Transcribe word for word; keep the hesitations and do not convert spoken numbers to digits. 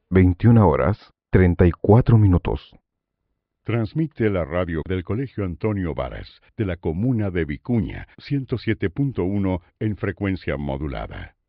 veintiuna horas, treinta y cuatro minutos. Transmite la radio del Colegio Antonio Varas, de la comuna de Vicuña, ciento siete punto uno en frecuencia modulada.